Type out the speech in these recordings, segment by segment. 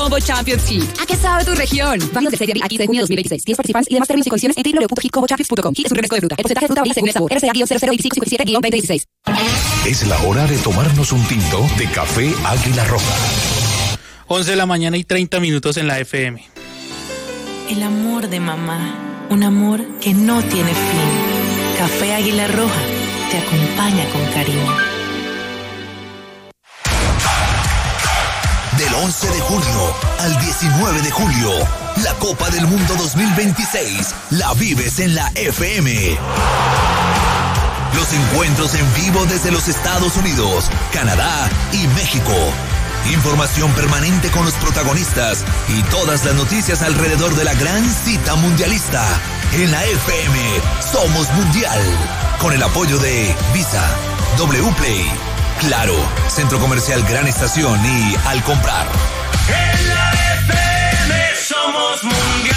Combo Champions Hit. ¿A qué sabe tu región? Válido de serie aquí de junio 2026. 10 participantes y demás términos y condiciones en www.hitcombochampions.com. Hit es un refresco de fruta. El porcentaje de fruta varía según el sabor. RCA-002557-2016. Es la hora de tomarnos un tinto de café Águila Roja. 11 de la mañana y 30 minutos en la FM. El amor de mamá. Un amor que no tiene fin. Café Águila Roja te acompaña con cariño. Del 11 de junio al 19 de julio, la Copa del Mundo 2026 la vives en la FM. Los encuentros en vivo desde los Estados Unidos, Canadá y México. Información permanente con los protagonistas y todas las noticias alrededor de la gran cita mundialista. En la FM somos mundial. Con el apoyo de Visa, Wplay, Claro, Centro Comercial Gran Estación y Al Comprar. En la FM somos mundial.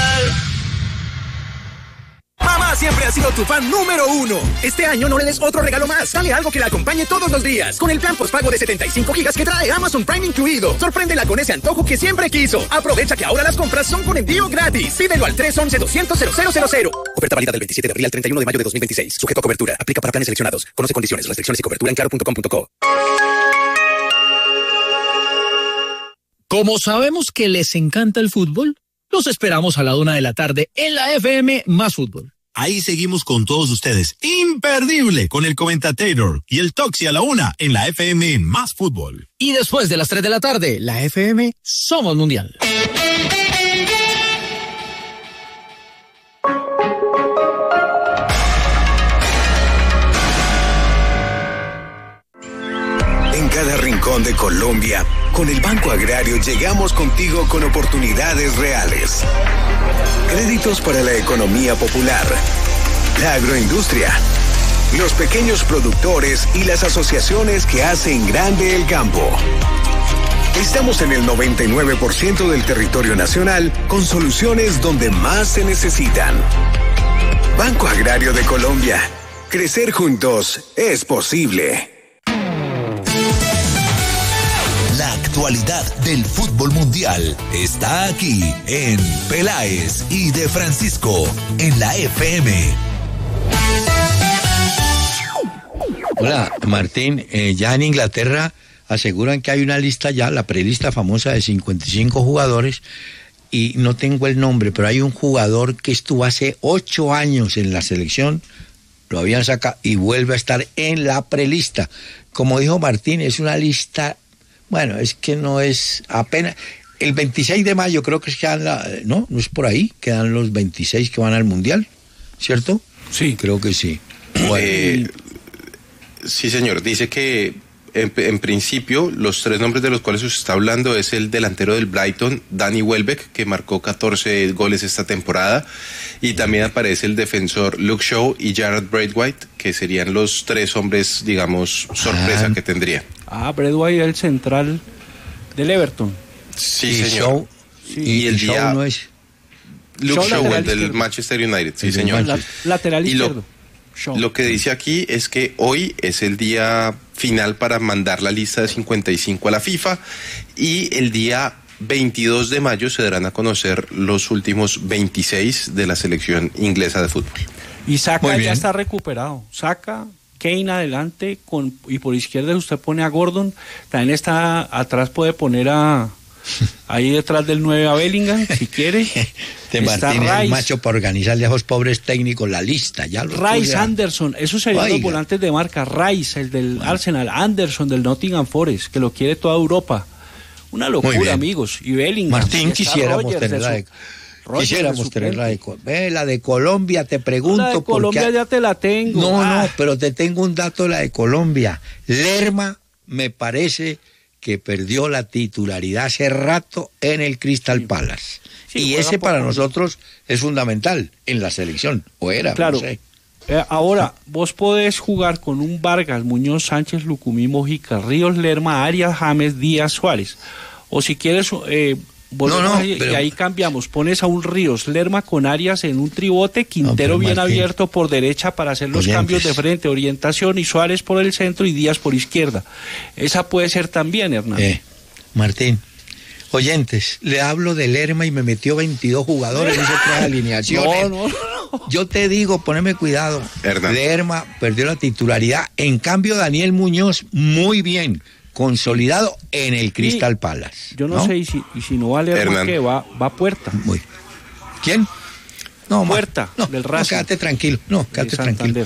Mamá siempre ha sido tu fan número 1. Este año no le des otro regalo más. Dale algo que la acompañe todos los días. Con el plan postpago de 75 gigas que trae Amazon Prime incluido. Sorpréndela con ese antojo que siempre quiso. Aprovecha que ahora las compras son con envío gratis. Pídelo al 311-200-0000. Oferta válida del 27 de abril al 31 de mayo de 2026. Sujeto a cobertura. Aplica para planes seleccionados. Conoce condiciones, restricciones y cobertura en claro.com.co. Como sabemos que les encanta el fútbol, los esperamos a la 1 de la tarde en la FM Más Fútbol. Ahí seguimos con todos ustedes. Imperdible con el comentator y el Toxi a la 1 en la FM Más Fútbol. Y después de las 3 de la tarde, la FM Somos Mundial. En cada rincón de Colombia, con el Banco Agrario llegamos contigo con oportunidades reales. Créditos para la economía popular, la agroindustria, los pequeños productores y las asociaciones que hacen grande el campo. Estamos en el 99% del territorio nacional con soluciones donde más se necesitan. Banco Agrario de Colombia. Crecer juntos es posible. La actualidad del fútbol mundial está aquí en Peláez y de Francisco en la FM. Hola, Martín. Ya en Inglaterra aseguran que hay una lista ya, la prelista famosa de 55 jugadores, y no tengo el nombre, pero hay un jugador que estuvo hace 8 años en la selección, lo habían sacado y vuelve a estar en la prelista. Como dijo Martín, es una lista... Bueno, es que no es apenas... El 26 de mayo creo que es que dan no es por ahí, quedan los 26 que van al Mundial, ¿cierto? Sí. Creo que sí. Bueno. Sí, señor. Dice que en principio los 3 nombres de los cuales usted está hablando es el delantero del Brighton, Danny Welbeck, que marcó 14 goles esta temporada, y también aparece el defensor Luke Shaw y Jared Braithwaite, que serían los 3 hombres, digamos, sorpresa que tendría. Braithwaite el central del Everton. Sí, señor. Sí. Y el día no es Luke Shaw, el del Manchester United. Sí, señor. Lateral izquierdo. Lo que dice aquí es que hoy es el día final para mandar la lista de 55 a la FIFA, y el día 22 de mayo se darán a conocer los últimos 26 de la selección inglesa de fútbol. Y Saka ya está recuperado. Saka, Kane adelante, y por izquierda usted pone a Gordon, también está atrás, puede poner ahí detrás del 9 a Bellingham, si quiere. Martín es el macho para organizarle a esos pobres técnicos la lista. Ya Rice, Anderson, esos serían los volantes de marca. Rice, el del Arsenal, Anderson del Nottingham Forest, que lo quiere toda Europa. Una locura, amigos. Y Bellingham. Martín, quisiéramos tener la de Colombia, te pregunto. La de Colombia ya te la tengo. No, pero te tengo un dato de la de Colombia. Lerma me parece que perdió la titularidad hace rato en el Crystal Palace. Sí, y ese para nosotros es fundamental en la selección, o era, claro. No sé. Ahora, vos podés jugar con un Vargas, Muñoz, Sánchez, Lucumí, Mojica, Ríos, Lerma, Arias, James, Díaz, Suárez. O si quieres, y ahí cambiamos, pones a un Ríos, Lerma con Arias en un tribote, Quintero bien abierto por derecha para hacer los cambios de frente, orientación, y Suárez por el centro y Díaz por izquierda. Esa puede ser también, Hernán. Martín, Oyentes, le hablo de Lerma y me metió 22 jugadores, hizo 3 alineaciones. No. Yo te digo, poneme cuidado. Lerma perdió la titularidad. En cambio, Daniel Muñoz, muy bien, consolidado en el Crystal Palace. Yo no sé, y si no va a Lerma, ¿qué? Va a Puerta. ¿Quién? No, Puerta, del Racing. No, quédate tranquilo. Tranquilo.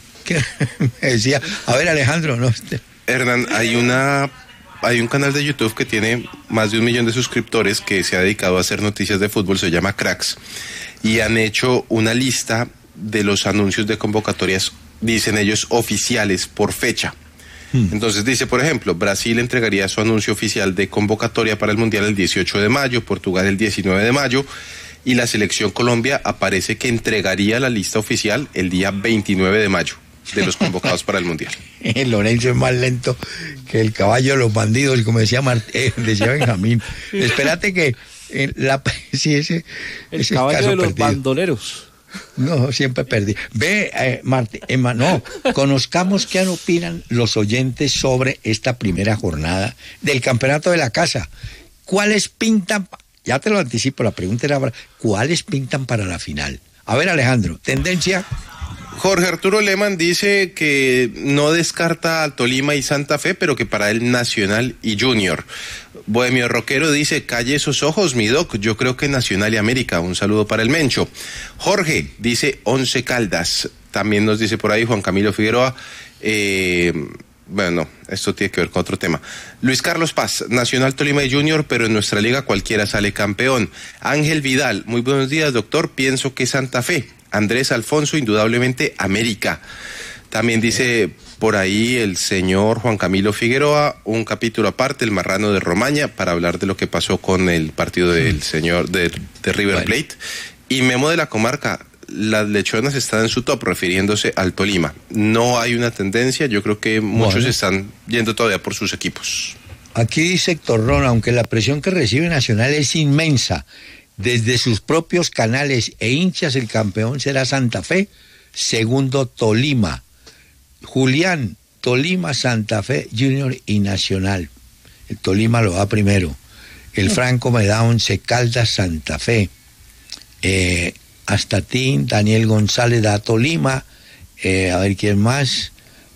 Me decía, a ver, Alejandro, no. Hernán, hay un canal de YouTube que tiene más de 1 millón de suscriptores que se ha dedicado a hacer noticias de fútbol, se llama Cracks, y han hecho una lista de los anuncios de convocatorias, dicen ellos, oficiales por fecha. Entonces dice, por ejemplo, Brasil entregaría su anuncio oficial de convocatoria para el Mundial el 18 de mayo, Portugal el 19 de mayo, y la selección Colombia aparece que entregaría la lista oficial el día 29 de mayo de los convocados para el Mundial. Lorenzo es más lento que el caballo de los bandidos, como decía Benjamín. Espérate que el caballo de los bandoleros. No, siempre perdí. Ve, no, conozcamos qué opinan los oyentes sobre esta primera jornada del campeonato de la casa. ¿Cuáles pintan? Ya te lo anticipo, la pregunta era, ¿cuáles pintan para la final? A ver, Alejandro, tendencia. Jorge Arturo Lehmann dice que no descarta al Tolima y Santa Fe, pero que para él Nacional y Junior. Bohemio Roquero dice, calle esos ojos, mi doc, yo creo que Nacional y América. Un saludo para el Mencho. Jorge dice 11 Caldas. También nos dice por ahí Juan Camilo Figueroa. Bueno, esto tiene que ver con otro tema. Luis Carlos Paz, Nacional, Tolima y Junior, pero en nuestra liga cualquiera sale campeón. Ángel Vidal, muy buenos días, doctor, pienso que Santa Fe. Andrés Alfonso, indudablemente América. También dice por ahí el señor Juan Camilo Figueroa, un capítulo aparte, el marrano de Romaña, para hablar de lo que pasó con el partido del señor de River Plate. Y Memo de la Comarca, las lechonas están en su top, refiriéndose al Tolima. No hay una tendencia, yo creo que muchos están yendo todavía por sus equipos. Aquí dice Héctor Ron, aunque la presión que recibe Nacional es inmensa, desde sus propios canales e hinchas, el campeón será Santa Fe, segundo Tolima. Julián, Tolima, Santa Fe, Junior y Nacional. El Tolima lo va primero. El Franco me da 11 Caldas, Santa Fe. Astatín, Daniel González da Tolima. A ver quién más.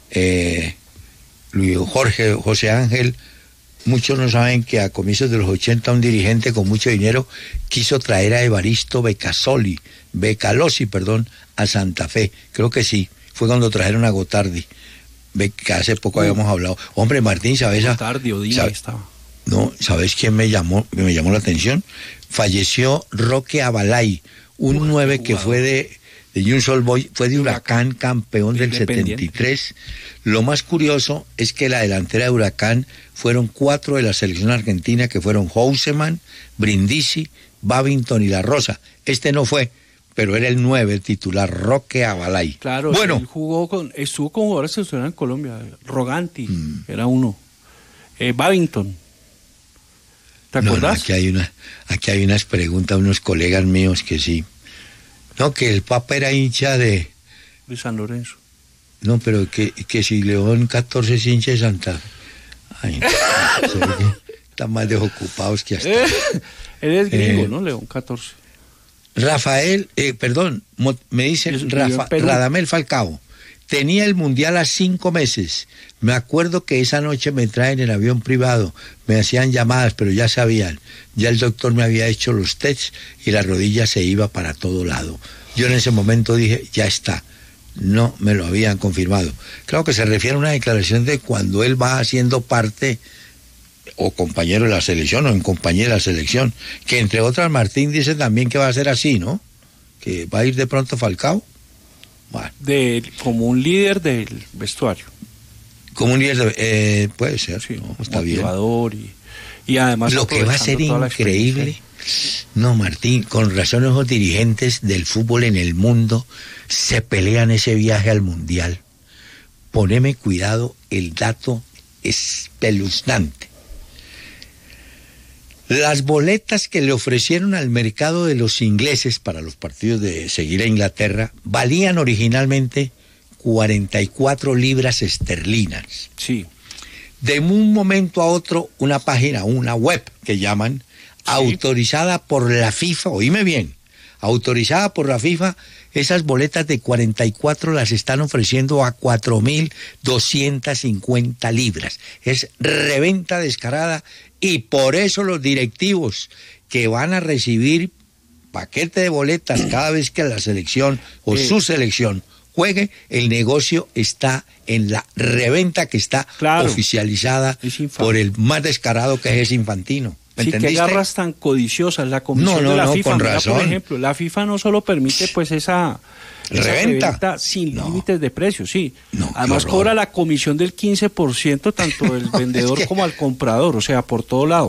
José Ángel. Muchos no saben que a comienzos de los 80 un dirigente con mucho dinero quiso traer a Evaristo Becalosi, a Santa Fe. Creo que sí, fue cuando trajeron a Gotardi, que hace poco habíamos hablado. Hombre, Martín, ¿sabes? Gotardi o Díaz estaba. No, ¿sabes quién me llamó la atención? Falleció Roque Abalay, un 9 que fue de Junsol Boy, fue de Huracán, campeón del 73. Lo más curioso es que la delantera de Huracán fueron 4 de la selección argentina, que fueron Houseman, Brindisi, Babington y La Rosa. Este no fue, pero era el 9, el titular, Roque Abalay. Claro, bueno, él estuvo con jugadores seleccionados en Colombia. Roganti era uno. Babington. ¿Te acordás? No, aquí hay unas preguntas, unos colegas míos que sí. No, que el Papa era hincha de San Lorenzo. No, pero que si León 14 es hincha de Santa Fe. Ay, no, están más desocupados que hasta. Él es gringo, ¿no? León 14. Rafael, me dicen Radamel Falcao. Tenía el Mundial a 5 meses. Me acuerdo que esa noche me traen en avión privado. Me hacían llamadas, pero ya sabían. Ya el doctor me había hecho los tests y la rodilla se iba para todo lado. Yo en ese momento dije, ya está. No me lo habían confirmado. Claro que se refiere a una declaración de cuando él va haciendo parte, o compañero de la selección, o en compañía de la selección. Que entre otras, Martín dice también que va a ser así, ¿no? Que va a ir de pronto Falcao. Bueno. Como un líder del vestuario. Como un líder puede ser, sí, no, está bien. Y además lo que va a ser increíble, no, Martín, con razón los dirigentes del fútbol en el mundo se pelean ese viaje al Mundial. Poneme cuidado, el dato espeluznante. Las boletas que le ofrecieron al mercado de los ingleses para los partidos de seguir a Inglaterra valían originalmente 44 libras esterlinas. Sí. De un momento a otro, una página, una web que llaman, autorizada por la FIFA, oíme bien, autorizada por la FIFA, esas boletas de 44 las están ofreciendo a 4.250 libras. Es reventa descarada y por eso los directivos que van a recibir paquete de boletas cada vez que la selección o su selección juegue, el negocio está en la reventa que está oficializada por el más descarado que es Infantino. Sí, qué garras tan codiciosas la comisión de la FIFA. Con razón. Por ejemplo, la FIFA no solo permite pues esa reventa sin límites de precios, sí. Además cobra la comisión del 15% tanto del vendedor como al comprador, o sea, por todo lado.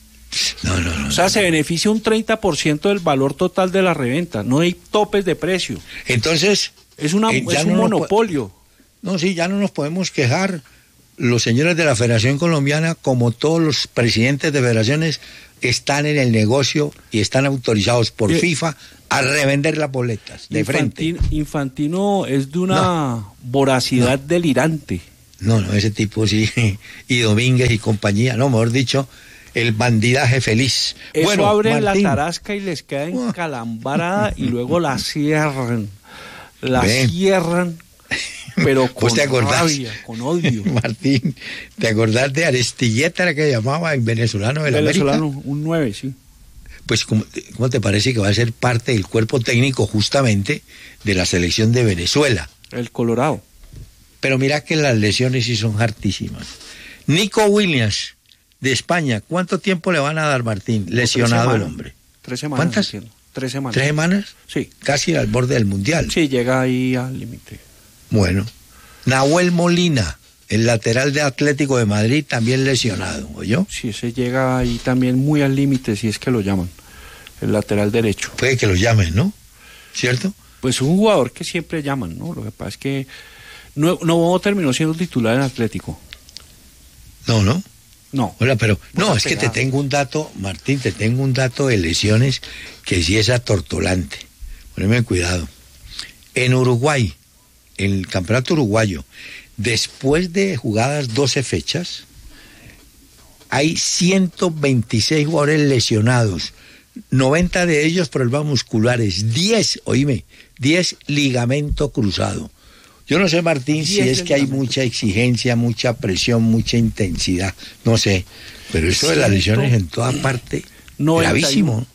O sea, se beneficia un 30% del valor total de la reventa, no hay topes de precio. Entonces, es un monopolio. Ya no nos podemos quejar. Los señores de la Federación Colombiana, como todos los presidentes de federaciones, están en el negocio y están autorizados por FIFA a revender las boletas de frente. Infantino es de una voracidad delirante. No, ese tipo sí. Y Domínguez y compañía, mejor dicho, el bandidaje feliz. Eso abren Martín, la tarasca y les queda encalambrada y luego la cierran. Cierran. Pero con rabia, con odio. Martín, ¿te acordás de Aristilleta, la que llamaba el venezolano de la América? Un 9, sí. Pues, ¿cómo te parece que va a ser parte del cuerpo técnico justamente de la selección de Venezuela? El Colorado. Pero mira que las lesiones sí son hartísimas. Nico Williams, de España, ¿cuánto tiempo le van a dar, Martín? Lesionado el hombre. 3 semanas. ¿Cuántas? 3 semanas. ¿3 semanas? Sí. Casi al borde del Mundial. Sí, llega ahí al límite. Bueno, Nahuel Molina, el lateral de Atlético de Madrid, también lesionado, ¿oyó? Sí, ese llega ahí también muy al límite, si es que lo llaman, el lateral derecho. Puede que lo llamen, ¿no? ¿Cierto? Pues un jugador que siempre llaman, ¿no? Lo que pasa es que no terminó siendo titular en Atlético. No. Hola, pero es pegado. Que te tengo un dato, Martín, de lesiones que sí es atortolante. Poneme cuidado. En Uruguay, el campeonato uruguayo, después de jugadas 12 fechas, hay 126 jugadores lesionados, 90 de ellos problemas musculares, 10 ligamento cruzado. Yo no sé, Martín, si es que hay mucha exigencia, mucha presión, mucha intensidad, no sé, pero eso de las lesiones en toda parte, gravísimo.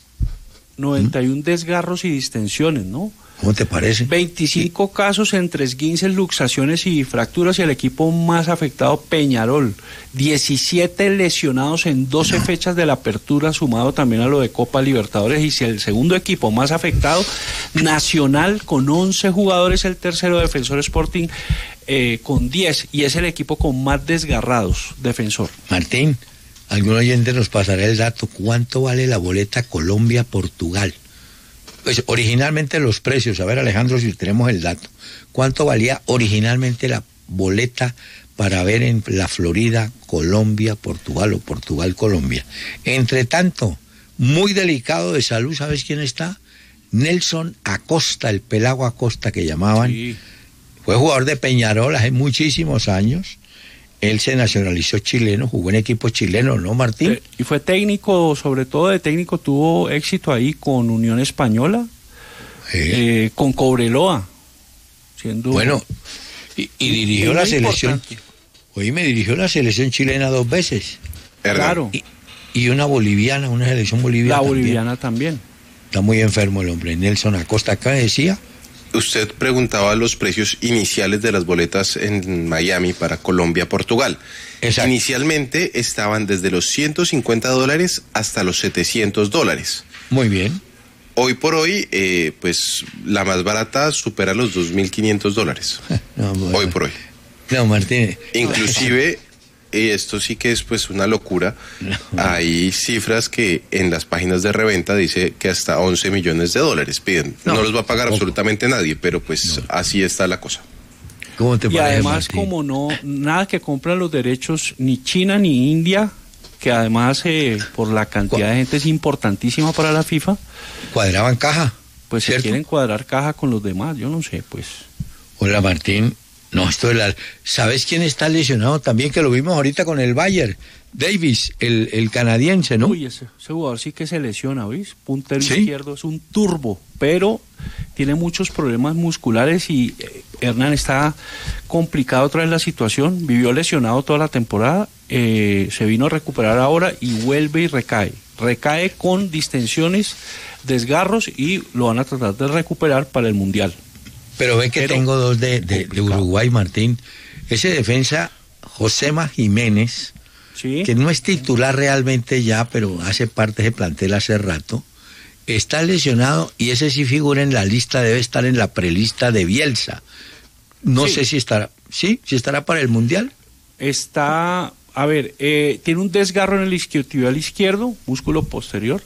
91 desgarros y distensiones, ¿no? ¿Cómo te parece? 25 casos entre esguinces, luxaciones y fracturas, y el equipo más afectado, Peñarol. 17 lesionados en 12 fechas de la apertura, sumado también a lo de Copa Libertadores. Y si el segundo equipo más afectado, Nacional, con 11 jugadores, el tercero, Defensor Sporting, con 10, y es el equipo con más desgarrados, Defensor. Martín, algún oyente nos pasará el dato. ¿Cuánto vale la boleta Colombia-Portugal? Pues originalmente los precios, a ver, Alejandro, si tenemos el dato, ¿cuánto valía originalmente la boleta para ver en la Florida Colombia-Portugal o Portugal-Colombia? Entre tanto, muy delicado de salud, ¿sabes quién está? Nelson Acosta, el Pelao Acosta que llamaban. Sí. Fue jugador de Peñarol hace muchísimos años. Él se nacionalizó chileno, jugó en equipo chileno, ¿no, Martín? Y fue técnico, sobre todo de técnico, tuvo éxito ahí con Unión Española, con Cobreloa. Bueno, y dirigió la selección. Dirigió la selección chilena 2 veces. Claro. Y una boliviana, una selección boliviana. La boliviana también. Está muy enfermo el hombre. Nelson Acosta, acá decía. Usted preguntaba los precios iniciales de las boletas en Miami para Colombia-Portugal. Exacto. Inicialmente estaban desde los $150 hasta los $700. Muy bien. Hoy por hoy, pues la más barata supera los $2.500. Hoy por hoy. No, Martín. Inclusive, esto sí que es pues una locura. Hay cifras que en las páginas de reventa dice que hasta $11 millones piden. No los va a pagar absolutamente nadie, pero pues así está la cosa. ¿Cómo te parece, y además, Martín? como nada que compran los derechos ni China ni India, que además por la cantidad de gente es importantísima para la FIFA. ¿Cuadraban caja? Pues ¿cierto? Se quieren cuadrar caja con los demás, yo no sé, pues. Hola, Martín. No, ¿sabes quién está lesionado también? Que lo vimos ahorita con el Bayern. Davis, el canadiense, ¿no? Uy, ese jugador sí que se lesiona, ¿oís? Puntero izquierdo, es un turbo, pero tiene muchos problemas musculares y Hernán está complicado otra vez la situación. Vivió lesionado toda la temporada, se vino a recuperar ahora y vuelve y recae. Recae con distensiones, desgarros y lo van a tratar de recuperar para el Mundial. Pero ve que tengo dos de Uruguay, Martín. Ese defensa, Josema Jiménez, ¿sí? Que no es titular realmente ya, pero hace parte de ese plantel hace rato, está lesionado y ese sí figura en la lista, debe estar en la prelista de Bielsa. No sé si estará, ¿sí? Si estará para el Mundial. Está, a ver, tiene un desgarro en el isquiotibial izquierdo, músculo posterior,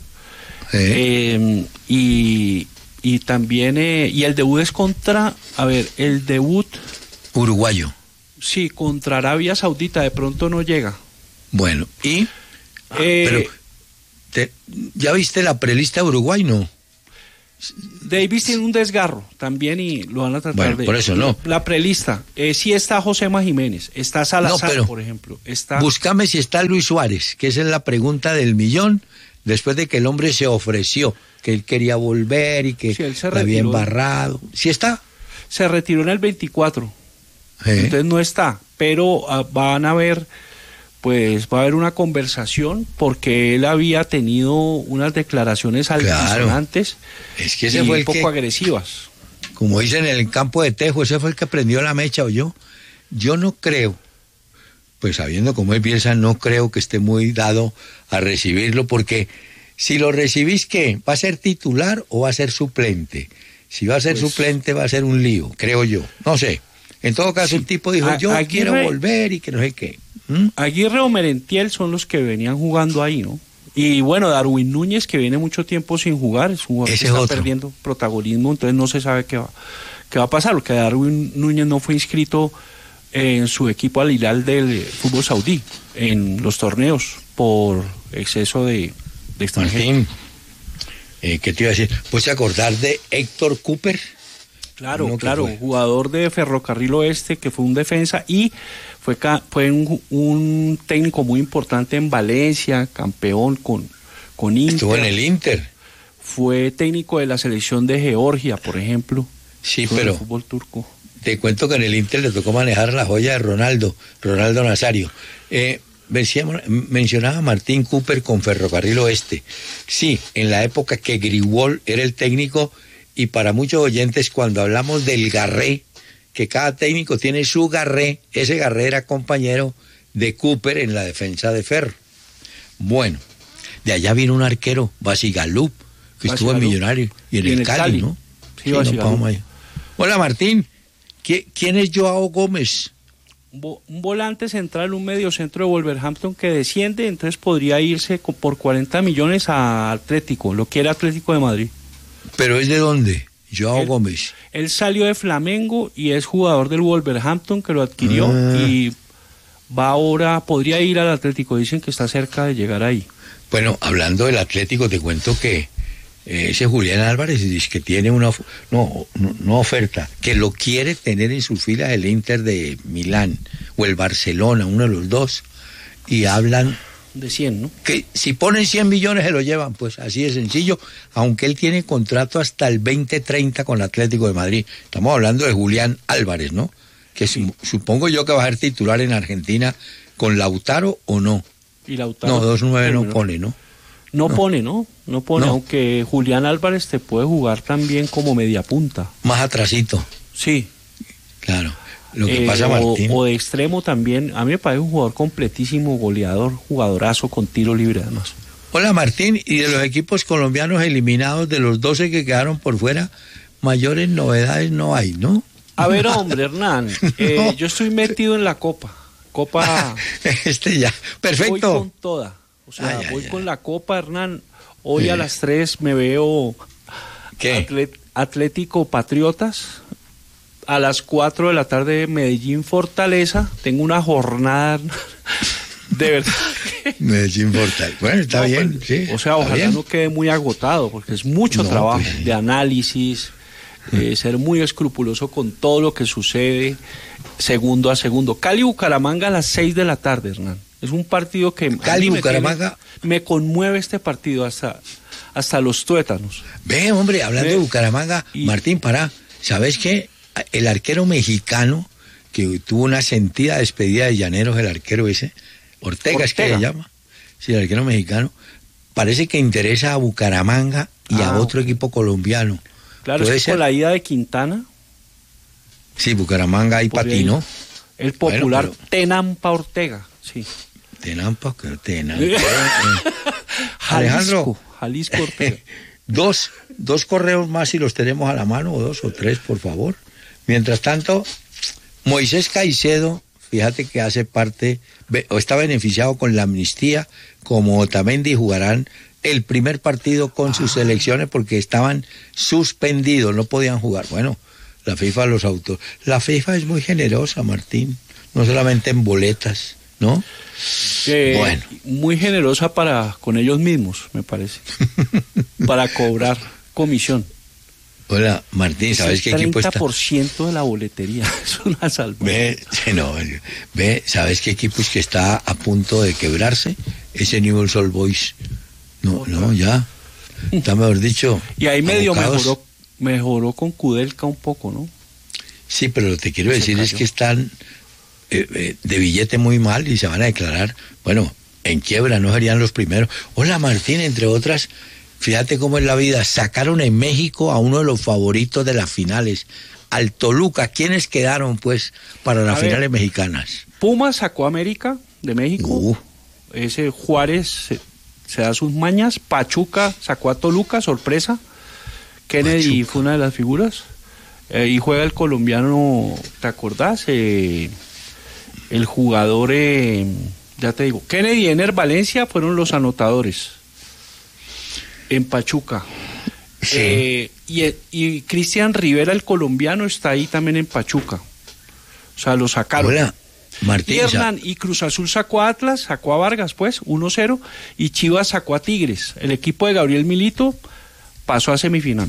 y también, y el debut es contra, el debut... Uruguayo. Sí, contra Arabia Saudita, de pronto no llega. Bueno, y... pero, ¿ya viste la prelista de Uruguay, no? Davis tiene un desgarro también y lo van a tratar por eso no. La prelista, sí está Josema Jiménez, está Salazar, por ejemplo. Búscame si está Luis Suárez, que esa es la pregunta del millón, después de que el hombre se ofreció, que él quería volver y que lo había embarrado. ¿Sí está? Se retiró en el 24, entonces no está, pero van a ver... Pues va a haber una conversación porque él había tenido unas declaraciones altisonantes, es que ese fue el poco agresivas. Como dicen en el campo de Tejo, ese fue el que prendió la mecha, ¿o yo? Yo no creo, pues sabiendo cómo es Bielsa, no creo que esté muy dado a recibirlo, porque si lo recibís, ¿qué? ¿Va a ser titular o va a ser suplente? Si va a ser suplente va a ser un lío, creo yo, no sé. En todo caso, el tipo dijo, yo quiero volver y que no sé qué. Aguirre o Merentiel son los que venían jugando ahí, ¿no? Y bueno, Darwin Núñez, que viene mucho tiempo sin jugar, es un jugador que está perdiendo protagonismo, entonces no se sabe qué va a pasar, porque Darwin Núñez no fue inscrito en su equipo al Hilal del fútbol saudí, en los torneos, por exceso de extranjeros. ¿Qué te iba a decir? ¿Puedes acordar de Héctor Cooper? Claro, jugador de Ferrocarril Oeste, que fue un defensa y fue un técnico muy importante en Valencia, campeón con Inter. Estuvo en el Inter. Fue técnico de la selección de Georgia, por ejemplo. Sí, pero el fútbol turco. Te cuento que en el Inter le tocó manejar la joya de Ronaldo Nazario. Mencionaba Martín Cooper con Ferrocarril Oeste. Sí, en la época que Grigol era el técnico, y para muchos oyentes, cuando hablamos del Garré, que cada técnico tiene su Garré, ese Garré era compañero de Cooper en la defensa de Ferro. Bueno, de allá vino un arquero, Basigalup, que estuvo en Millonario y en el Cali, ¿no? Sí, Hola, Martín. ¿Quién es Joao Gómez? Un volante central, un mediocentro de Wolverhampton que desciende, entonces podría irse por 40 millones a Atlético, lo quiere Atlético de Madrid. ¿Pero es de dónde? Joao Gómez. Él salió de Flamengo y es jugador del Wolverhampton, que lo adquirió y va ahora, podría ir al Atlético, dicen que está cerca de llegar ahí. Bueno, hablando del Atlético, te cuento que ese Julián Álvarez dice que tiene una oferta, que lo quiere tener en sus filas el Inter de Milán o el Barcelona, uno de los dos, y hablan de 100, ¿no? Que si ponen 100 millones se lo llevan, pues así de sencillo, aunque él tiene contrato hasta el 2030 con el Atlético de Madrid. Estamos hablando de Julián Álvarez, ¿no? Que supongo yo que va a ser titular en Argentina con Lautaro o no. Y Lautaro. No, 2-9 no pone, ¿no? No pone, aunque Julián Álvarez te puede jugar también como media punta. Más atrasito. Sí. Claro. Lo que pasa, Martín. O de extremo también. A mí me parece un jugador completísimo, goleador, jugadorazo con tiro libre además. Hola, Martín. Y de los equipos colombianos eliminados, de los 12 que quedaron por fuera, mayores novedades no hay, ¿no? A ver, hombre, Hernán, no. Yo estoy metido en la Copa. Ya, perfecto. Voy con toda. O sea, voy con la Copa, Hernán. Hoy a las 3 me veo Atlético Patriotas. A las 4 de la tarde Medellín Fortaleza. Tengo una jornada de verdad. Medellín Fortaleza. Bueno, está bien, sí. O sea, ojalá no quede muy agotado, porque es mucho trabajo de análisis, ser muy escrupuloso con todo lo que sucede segundo a segundo. Cali-Bucaramanga a las 6 de la tarde, Hernán. Es un partido que Cali-Bucaramanga me conmueve este partido hasta los tuétanos. Ve, hombre, hablando de Bucaramanga, Martín, ¿sabes qué? El arquero mexicano que tuvo una sentida despedida de Llaneros, el arquero ese, Ortega es que se llama, sí, el arquero mexicano, parece que interesa a Bucaramanga y a otro equipo colombiano. Claro, es que con la ida de Quintana. Sí, Bucaramanga ahí patinó. El popular Tenampa Ortega, sí. Tenampa. Alejandro, Jalisco Ortega. Dos correos más si los tenemos a la mano, o 2 o 3, por favor. Mientras tanto, Moisés Caicedo, fíjate que hace parte, o está beneficiado con la amnistía, como Otamendi, jugarán el primer partido con sus selecciones porque estaban suspendidos, no podían jugar. Bueno, la FIFA la FIFA es muy generosa, Martín, no solamente en boletas, ¿no? Bueno, muy generosa con ellos mismos, me parece, para cobrar comisión. Hola, Martín, ¿sabes qué equipo está? El 30% de la boletería, es una salva. ¿Sabes qué equipo es que está a punto de quebrarse? Ese Newell's Old Boys. No, ya. Está mejor dicho. Y ahí medio mejoró con Kudelka un poco, ¿no? Sí, pero lo que te quiero decir es que están de billete muy mal y se van a declarar, bueno, en quiebra, no serían los primeros. Hola, Martín, entre otras, fíjate cómo es la vida. Sacaron en México a uno de los favoritos de las finales, al Toluca. ¿Quiénes quedaron, pues, para las finales mexicanas? Pumas sacó a América de México. Ese Juárez se da sus mañas. Pachuca sacó a Toluca, sorpresa. Kennedy fue una de las figuras. Y juega el colombiano, ¿te acordás? El jugador, ya te digo, Kennedy y Ener Valencia fueron los anotadores en Pachuca. Sí. Y Cristian Rivera, el colombiano, está ahí también en Pachuca. O sea, lo sacaron. Hola, Martín. Y Cruz Azul sacó a Atlas, sacó a Vargas, pues, 1-0, y Chivas sacó a Tigres. El equipo de Gabriel Milito pasó a semifinal.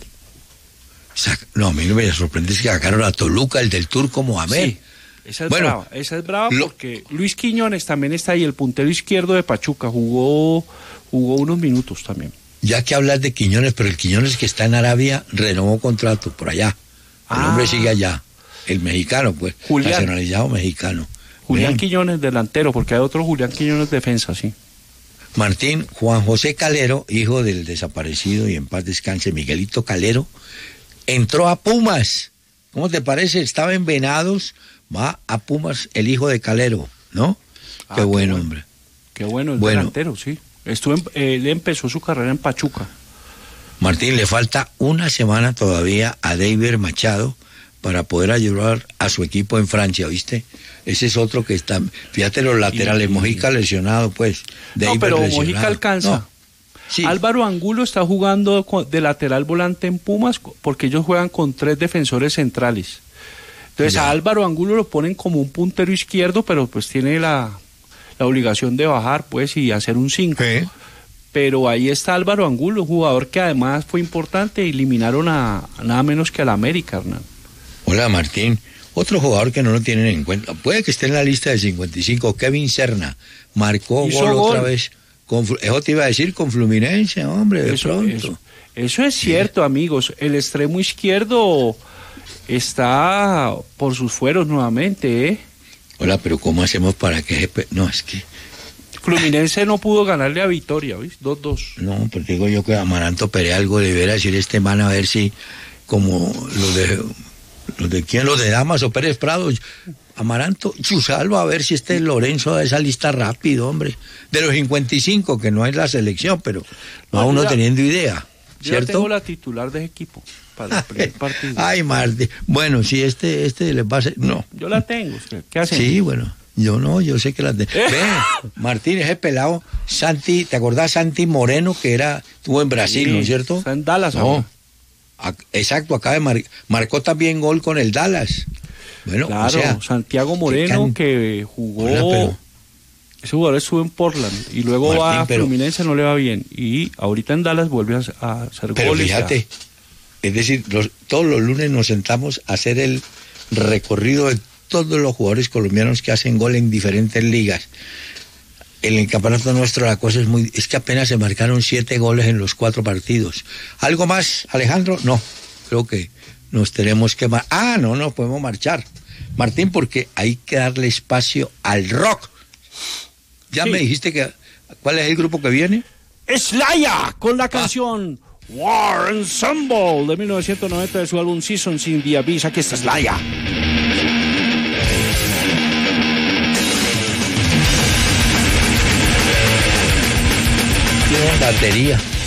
No, a mí no me sorprende, es que sacaron a Toluca, el del Turco Mohamed. Sí, esa es brava porque Luis Quiñones también está ahí, el puntero izquierdo de Pachuca, jugó unos minutos también. Ya que hablas de Quiñones, pero el Quiñones que está en Arabia renovó contrato por allá. El hombre sigue allá, el mexicano, pues, nacionalizado mexicano. Julián Quiñones, delantero, porque hay otro Julián Quiñones, defensa, sí. Martín, Juan José Calero, hijo del desaparecido y en paz descanse Miguelito Calero, entró a Pumas. ¿Cómo te parece? Estaba en Venados, va a Pumas el hijo de Calero, ¿no? Qué bueno, hombre. Qué bueno, el delantero, sí. Él empezó su carrera en Pachuca. Martín, le falta una semana todavía a David Machado para poder ayudar a su equipo en Francia, ¿viste? Ese es otro que está... Fíjate los laterales, Mojica lesionado, pues. David pero lesionado. Mojica alcanza. No. Sí. Álvaro Angulo está jugando de lateral volante en Pumas porque ellos juegan con 3 defensores centrales. Entonces a Álvaro Angulo lo ponen como un puntero izquierdo, pero pues tiene la obligación de bajar pues y hacer un 5. Sí. Pero ahí está Álvaro Angulo, jugador que además fue importante, eliminaron a nada menos que al América, Hernán. Hola, Martín. Otro jugador que no lo tienen en cuenta, puede que esté en la lista de 55, Kevin Serna, marcó gol otra vez. Eso te iba a decir, con Fluminense, hombre, de pronto. Eso es cierto, amigos. El extremo izquierdo está por sus fueros nuevamente, ¿eh? Hola, pero ¿cómo hacemos para que... No, es que... Fluminense no pudo ganarle a Vitoria, ¿ves? 2-2. No, porque digo yo que Amaranto Perea algo debería decir este man, a ver si, como los de Damaso Pérez Prado, Amaranto, Chusalva, a ver si Lorenzo de esa lista rápido, hombre. De los 55, que no es la selección, pero no a uno teniendo idea, ¿cierto? Yo tengo la titular de ese equipo para el primer partido. Ay, Martín. Bueno, si este les va a hacer... No. Yo la tengo. ¿Qué hacen? Sí, bueno. Yo sé que la tengo. Ve, Martín, ese pelado, Santi, ¿te acordás Santi Moreno, que estuvo en Brasil, sí, ¿no es cierto? Está en Dallas. No. Exacto, acaba de marcó también gol con el Dallas. Bueno, claro, o sea, Santiago Moreno que jugó, ese jugador estuvo en Portland y luego Martín, va a Fluminense, no le va bien y ahorita en Dallas vuelve a hacer goles. Fíjate, Es decir, todos los lunes nos sentamos a hacer el recorrido de todos los jugadores colombianos que hacen gol en diferentes ligas. En el campeonato nuestro la cosa es que apenas se marcaron 7 goles en los 4 partidos. ¿Algo más, Alejandro? No, creo que nos tenemos que... no podemos marchar, Martín, porque hay que darle espacio al rock. Ya me dijiste ¿cuál es el grupo que viene? Slayer, con la canción War Ensemble de 1990 de su álbum Seasons in the Abyss. Aquí está Slayer. Batería.